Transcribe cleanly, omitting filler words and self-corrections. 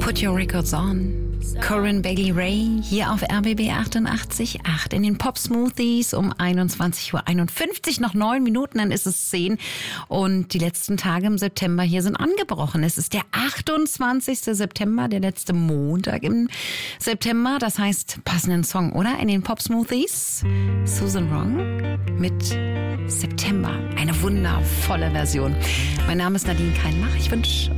Put Your Records On. Corinne Bailey Rae hier auf RBB 88.8 in den Pop Smoothies um 21.51 Uhr, noch 9 Minuten, dann ist es 10 und die letzten Tage im September hier sind angebrochen. Es ist der 28. September, der letzte Montag im September, das heißt passenden Song, oder? In den Pop Smoothies, Susan Wrong mit September, eine wundervolle Version. Mein Name ist Nadine Keinmach, ich wünsche